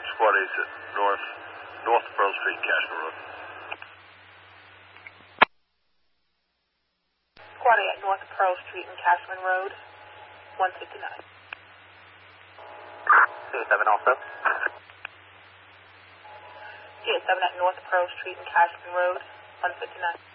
Squad 8 at North Pearl Street, Cashman Road. Squad 8 at North Pearl Street and Cashman Road, 159. 7 also. 7 at North Pearl Street and Cashman Road, 159.